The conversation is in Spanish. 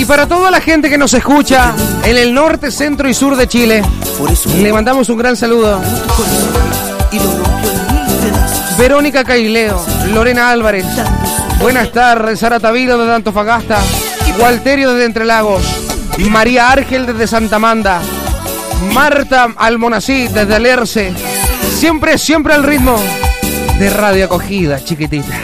para toda la gente que nos escucha en el norte, centro y sur de Chile, le mandamos un gran saludo. Verónica Caileo, Lorena Álvarez, buenas tardes. Sara Tavilo desde Antofagasta, Walterio desde Entre Lagos, María Argel desde Santa Amanda, Marta Almonací desde Alerce. Siempre al ritmo de Radio Acogida, chiquitita.